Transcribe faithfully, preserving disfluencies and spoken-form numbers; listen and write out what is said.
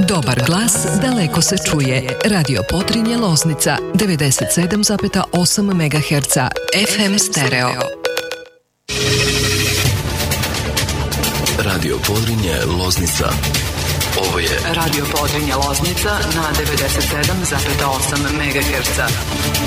Dobar glas daleko se čuje. Radio Podrinje Loznica devedeset sedam zarez osam megaherca F M stereo. Radio Podrinje Loznica. Ovo je Radio Podrinje Loznica na devedeset sedam zarez osam megaherca.